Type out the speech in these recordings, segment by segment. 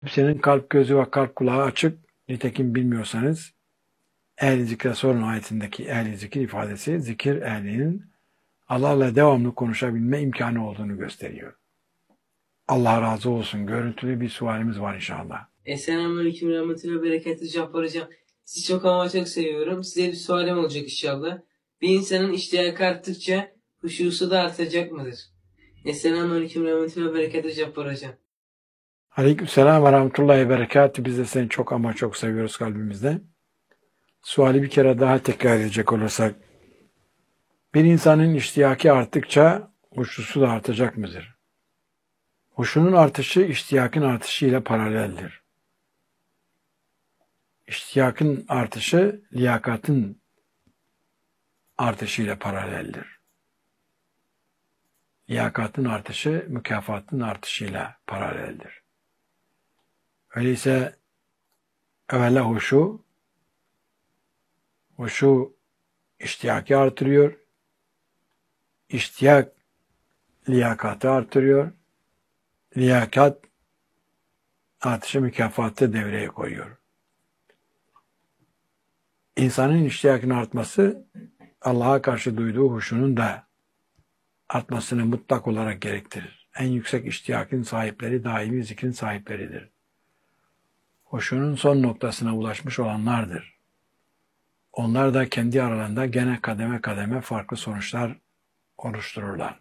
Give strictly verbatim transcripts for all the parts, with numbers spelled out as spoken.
Senin kalp gözü ve kalp kulağı açık. Nitekim bilmiyorsanız ehli zikre sorun ayetindeki ehli zikir ifadesi zikir ehlinin Allah'la devamlı konuşabilme imkanı olduğunu gösteriyor. Allah razı olsun. Görüntülü bir sualimiz var inşallah. Selamünaleyküm rahmetullah ve berekatü Cabbar hocam. Sizi çok ama çok seviyorum. Size bir sualim olacak inşallah. Bir insanın iştiyakı arttıkça huşusu da artacak mıdır? Selamünaleyküm rahmetullah ve berekatü Cabbar hocam. Aleykümselam ve rahmetullahi ve berekatü. Biz de seni çok ama çok seviyoruz kalbimizde. Suali bir kere daha tekrar edecek olursak, bir insanın iştiyakı arttıkça huşusu da artacak mıdır? Huşunun artışı iştiyakın artışıyla paraleldir. İştiyakın artışı liyakatın artışıyla paraleldir. Liyakatın artışı mükafatın artışıyla paraleldir. Öyleyse evvela huşu, huşu iştiyakı artırıyor, iştiyak liyakatı artırıyor, liyakat artışı mükafatı devreye koyuyor. İnsanın iştiyakının artması Allah'a karşı duyduğu huşunun da artmasını mutlak olarak gerektirir. En yüksek iştiyakın sahipleri daimi zikrin sahipleridir. Huşunun son noktasına ulaşmış olanlardır. Onlar da kendi aralarında gene kademe kademe farklı sonuçlar oluştururlar.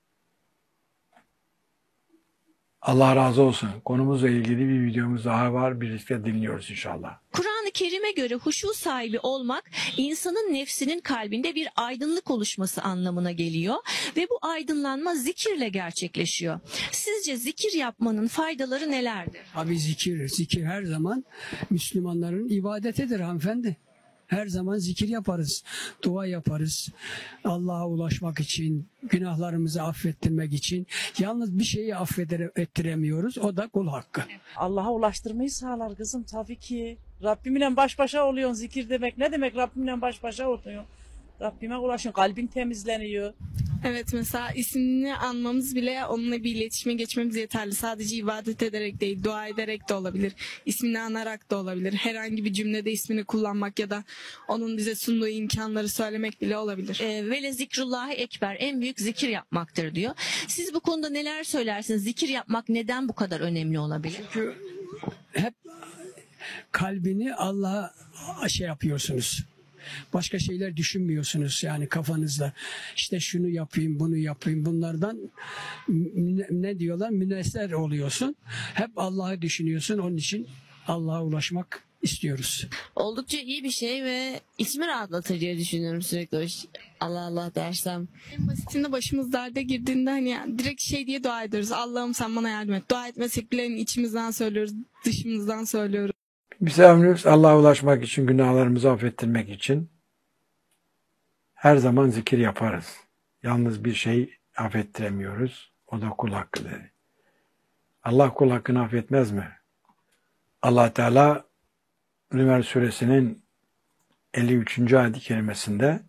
Allah razı olsun. Konumuzla ilgili bir videomuz daha var. Birlikte dinliyoruz inşallah. Kur'an-ı Kerim'e göre huşu sahibi olmak, insanın nefsinin kalbinde bir aydınlık oluşması anlamına geliyor ve bu aydınlanma zikirle gerçekleşiyor. Sizce zikir yapmanın faydaları nelerdir? Abi zikir, zikir her zaman Müslümanların ibadetidir hanımefendi. Her zaman zikir yaparız, dua yaparız. Allah'a ulaşmak için, günahlarımızı affettirmek için. Yalnız bir şeyi affettiremiyoruz, o da kul hakkı. Allah'a ulaştırmayı sağlar kızım tabii ki. Rabbimle baş başa oluyorsun, zikir demek. Ne demek Rabbimle baş başa oluyorsun? Rabbime ulaşın, kalbin temizleniyor. Evet, mesela ismini anmamız bile onunla bir iletişime geçmemiz yeterli. Sadece ibadet ederek değil, dua ederek de olabilir. İsmini anarak da olabilir. Herhangi bir cümlede ismini kullanmak ya da onun bize sunduğu imkanları söylemek bile olabilir. E, Vele zikrullahi ekber, en büyük zikir yapmaktır diyor. Siz bu konuda neler söylersiniz? Zikir yapmak neden bu kadar önemli olabilir? Çünkü hep kalbini Allah'a şey yapıyorsunuz. Başka şeyler düşünmüyorsunuz yani kafanızda. İşte şunu yapayım, bunu yapayım. Bunlardan ne diyorlar? Münesser oluyorsun. Hep Allah'ı düşünüyorsun. Onun için Allah'a ulaşmak istiyoruz. Oldukça iyi bir şey ve içimi rahatlatır diye düşünüyorum sürekli. Allah Allah dersem. En basitinde başımız derde girdiğinde hani direkt şey diye dua ediyoruz. Allah'ım sen bana yardım et. Dua etmesek bile içimizden söylüyoruz, dışımızdan söylüyoruz. Bize emrimiz Allah'a ulaşmak için, günahlarımızı affettirmek için her zaman zikir yaparız. Yalnız bir şey affettiremiyoruz. O da kul hakkı dedi. Allah kul hakkını affetmez mi? Allah Teala Nümer suresinin elli üçüncü ayet-i kerimesinde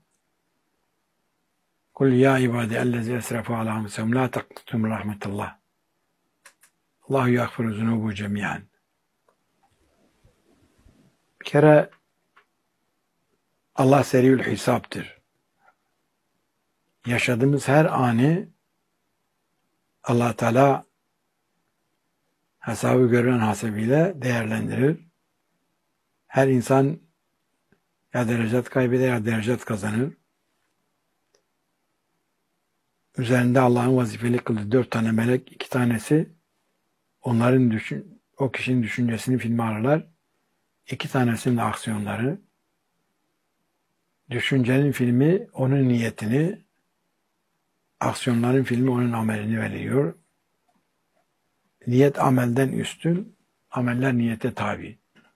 Kul ya ibadi ellezî esrefu alâ enfusihim lâ taknatû min rahmetillah. Allahu yagfiru zunubu cemiyan. Bir kere Allah seriül hisaptır. Yaşadığımız her anı Allah Teala hesabı gören hasebiyle değerlendirir. Her insan ya derecet kaybeder ya derecet kazanır. Üzerinde Allah'ın vazifeli kıldığı dört tane melek, iki tanesi onların düşün, o kişinin düşüncesini filme alırlar. İki tanesinin de aksiyonları. Düşüncenin filmi onun niyetini, aksiyonların filmi onun amelini veriyor. Niyet amelden üstün, ameller niyete tabi.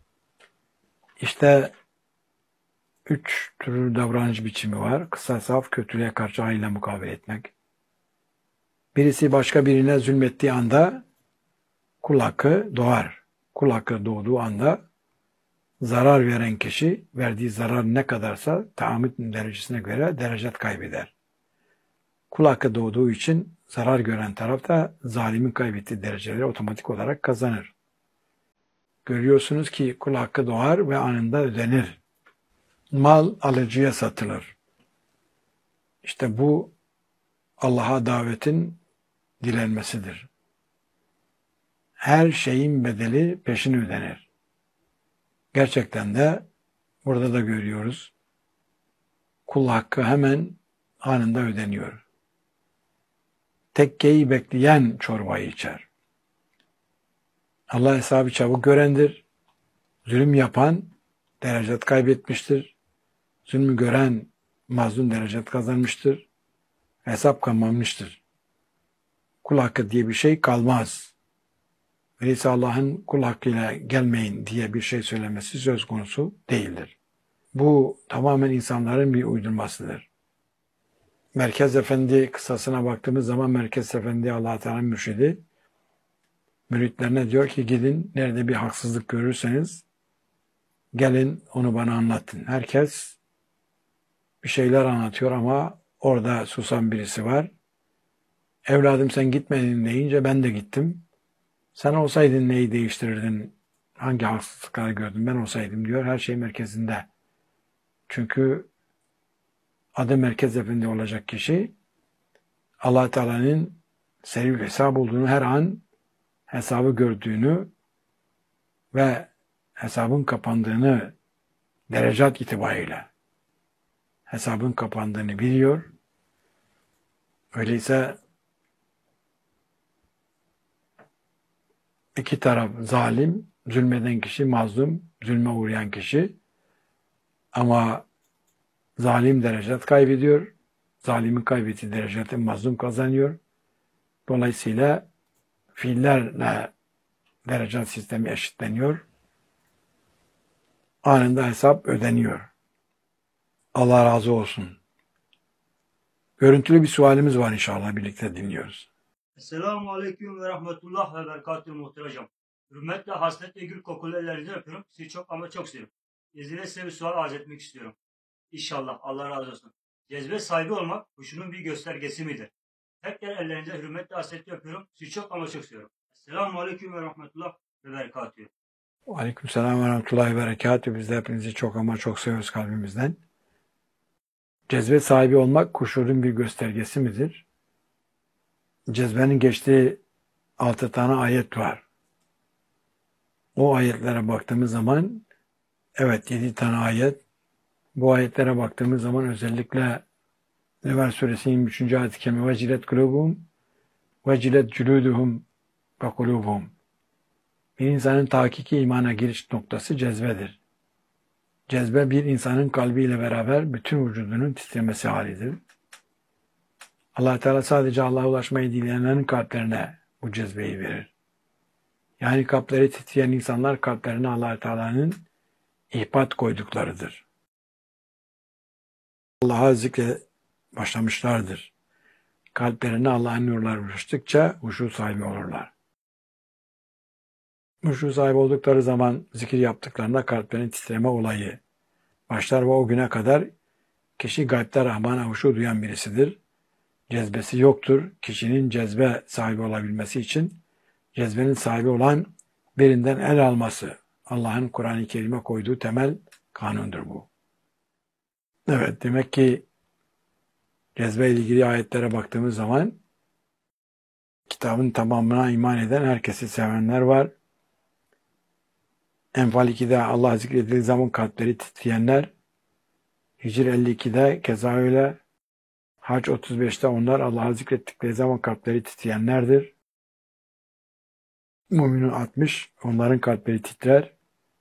İşte üç tür davranış biçimi var. Kısa saf, kötülüğe karşı hayırla mukabele etmek. Birisi başka birine zulmettiği anda kul hakkı doğar. Kul hakkı doğduğu anda zarar veren kişi verdiği zarar ne kadarsa tahammül derecesine göre derecet kaybeder. Kul hakkı doğduğu için zarar gören taraf da zalimin kaybettiği dereceleri otomatik olarak kazanır. görüyorsunuz ki kul hakkı doğar ve anında ödenir. Mal alıcıya satılır. İşte bu Allah'a davetin dilenmesidir. Her şeyin bedeli peşin ödenir. Gerçekten de burada da görüyoruz. Kul hakkı hemen anında ödeniyor. Tekkeyi bekleyen çorbayı içer. Allah hesabı çabuk görendir. Zulüm yapan derecet kaybetmiştir. Zulmü gören mazlum derecet kazanmıştır. Hesap kalmamıştır. Kul hakkı diye bir şey kalmaz. Öyleyse Allah'ın kul hakkıyla gelmeyin diye bir şey söylemesi söz konusu değildir. Bu tamamen insanların bir uydurmasıdır. Merkez Efendi kıssasına baktığımız zaman Merkez Efendi Allah-u Teala'nın mürşidi müritlerine diyor ki gidin nerede bir haksızlık görürseniz gelin onu bana anlatın. Herkes bir şeyler anlatıyor ama orada susan birisi var. Evladım sen gitmedin deyince ben de gittim. Sen olsaydın neyi değiştirirdin? Hangi haksızlıkları gördün? Ben olsaydım diyor. Her şey merkezinde. Çünkü adı Merkez Efendi olacak kişi Allah Teala'nın seri bir hesap olduğunu, her an hesabı gördüğünü ve hesabın kapandığını derecat itibariyle hesabın kapandığını biliyor. Öyleyse iki taraf zalim, zulmeden kişi mazlum, zulme uğrayan kişi ama zalim derecat kaybediyor. Zalimin kaybettiği derecatı mazlum kazanıyor. Dolayısıyla fiillerle derecat sistemi eşitleniyor. Anında hesap ödeniyor. Allah razı olsun. Görüntülü bir sualimiz var inşallah birlikte dinliyoruz. Esselamu Aleyküm ve Rahmetullah ve Berekatuhu muhterem. Hürmetle, hasretle, gül kokulu ellerinizden öpüyorum. Sizi çok ama çok seviyorum. İzninizle size bir sual arz etmek istiyorum. İnşallah Allah razı olsun. Cezbe sahibi olmak huşunun bir göstergesi midir? Tekrar ellerinize hürmetle, hasretle öpüyorum. Sizi çok ama çok seviyorum. Esselamu Aleyküm ve Rahmetullah ve Berekatuhu. Aleykümselam ve Rahmetullahi ve Berekatuhu. Biz de hepinizi çok ama çok seviyoruz kalbimizden. Cezbe sahibi olmak huşunun bir göstergesi midir? Cezbenin geçtiği altı tane ayet var. O ayetlere baktığımız zaman evet yedi tane ayet. Bu ayetlere baktığımız zaman özellikle Nevel Suresinin yirmi üçüncü ayet-i kerime vecilet kulubuhum vecilet culuduhum ve kulubuhum. Bir insanın tahkiki imana giriş noktası cezbedir. Cezbe bir insanın kalbiyle beraber bütün vücudunun titremesi halidir. Allah Teala sadece Allah'a ulaşmayı dileyenlerin kalplerine bu cezbeyi verir. Yani kalpleri titreyen insanlar kalplerine Allah Teala'nın ihbat koyduklarıdır. Allah'a zikre başlamışlardır. Kalplerine Allah'ın nurları ulaştıkça huşu sahibi olurlar. Huşu sahibi oldukları zaman zikir yaptıklarında kalplerin titreme olayı başlar ve o güne kadar kişi kalpte Rahman'a huşu duyan birisidir. Cezbesi yoktur. Kişinin cezbe sahibi olabilmesi için cezbenin sahibi olan birinden el alması Allah'ın Kur'an-ı Kerim'e koyduğu temel kanundur bu. Evet, demek ki cezbe ile ilgili ayetlere baktığımız zaman kitabın tamamına iman eden herkesi sevenler var. Enfal iki'de Allah zikredildiği zaman kalpleri titreyenler, Hicr elli iki'de keza öyle, Hac otuz beş'te onlar Allah'ı zikrettikleri zaman kalpleri titreyenlerdir. Müminun altmış, onların kalpleri titrer.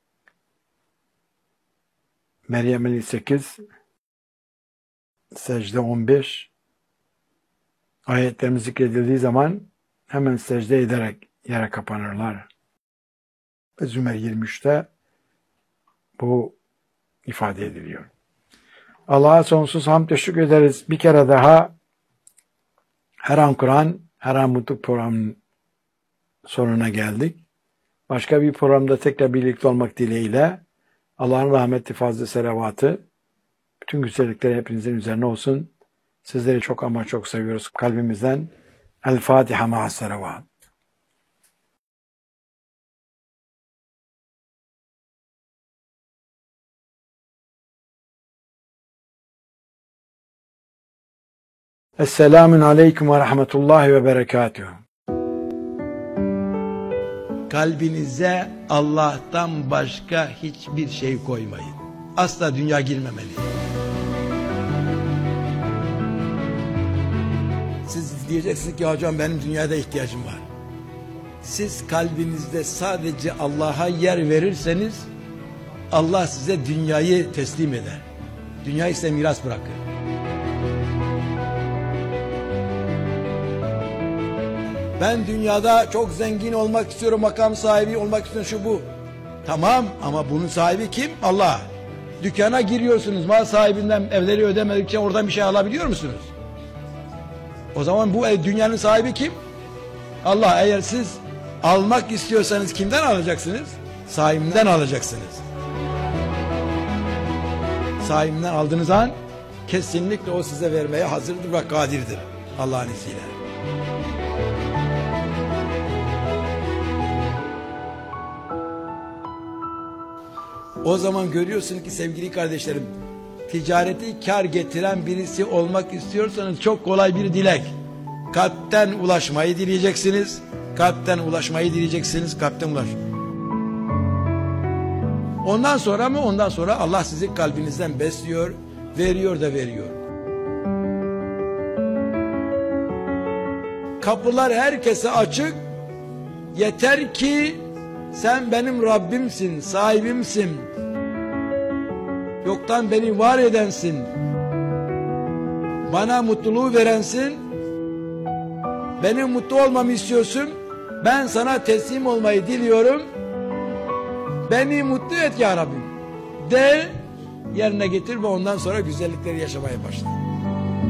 Meryem elli sekiz, Secde on beş, ayetlerimiz zikredildiği zaman hemen secde ederek yere kapanırlar. Ve Zümer yirmi üç'te bu ifade ediliyor. Allah'a sonsuz hamd teşekkür ederiz. Bir kere daha her an Kur'an, her an Mutlu programının sonuna geldik. Başka bir programda tekrar birlikte olmak dileğiyle Allah'ın rahmeti, fazla selavatı, bütün güzellikleri hepinizin üzerine olsun. Sizleri çok ama çok seviyoruz kalbimizden. El Fatiha ma'as selavat. Esselamun aleyküm ve rahmetullahi ve berekatuhu. Kalbinize Allah'tan başka hiçbir şey koymayın. Asla dünya girmemeli. Siz diyeceksiniz ki hocam benim dünyada ihtiyacım var. Siz kalbinizde sadece Allah'a yer verirseniz Allah size dünyayı teslim eder. Dünyayı size miras bırakır. Ben dünyada çok zengin olmak istiyorum, makam sahibi olmak istiyorum, şu bu. Tamam ama bunun sahibi kim? Allah. Dükkana giriyorsunuz, mal sahibinden evleri ödemedikçe oradan bir şey alabiliyor musunuz? O zaman bu ev, dünyanın sahibi kim? Allah. Eğer siz almak istiyorsanız kimden alacaksınız? Sahibinden alacaksınız. Sahibinden aldığınız an kesinlikle o size vermeye hazırdır ve kadirdir Allah'ın izniyle. O zaman görüyorsun ki sevgili kardeşlerim, ticareti kar getiren birisi olmak istiyorsanız çok kolay bir dilek. Kalpten ulaşmayı dileyeceksiniz. Kalpten ulaşmayı dileyeceksiniz. Kalpten ulaş. Ondan sonra mı? Ondan sonra Allah sizi kalbinizden besliyor, veriyor da veriyor. Kapılar herkese açık. Yeter ki sen benim Rabbimsin, sahibimsin. Yoktan beni var edensin. Bana mutluluğu verensin. Benim mutlu olmamı istiyorsun. Ben sana teslim olmayı diliyorum. Beni mutlu et ya Rabbim. De, yerine getir ve ondan sonra güzellikleri yaşamaya başla.